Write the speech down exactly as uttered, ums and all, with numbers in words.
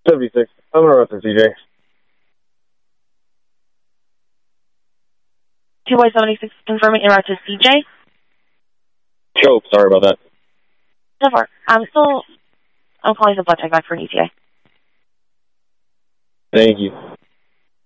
seventy-six. I'm gonna run through C J. two by seventy-six, confirming en route to C J. Choke, sorry about that. So far, I'm still, I'm calling the blood check back for an E T A. Thank you.